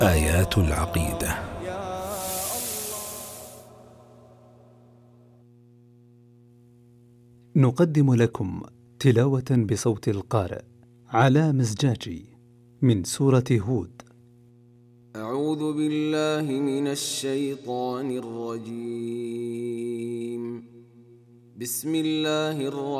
آيات العقيدة. نقدم لكم تلاوة بصوت القارئ علاء مزجاجي من سورة هود. أعوذ بالله من الشيطان الرجيم. بسم الله الرحمن